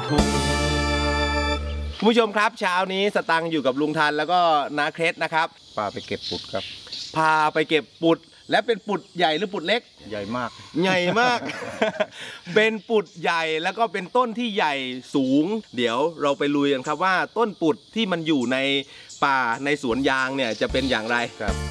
คุณผู้ชมครับเช้านี้สตังค์อยู่กับลุงทันแล้วก็น้าเคล็ดนะครับปลาไปเก็บปุดครับพาไปเก็บปุดและเป็นปุดใหญ่หรือปุดเล็กใหญ่มากใหญ่มาก เป็นปุดใหญ่แล้วก็เป็นต้นที่ใหญ่สูง เดี๋ยวเราไปลุยกันครับว่าต้นปุดที่มันอยู่ในป่าในสวนยางเนี่ยจะเป็นอย่างไรครับ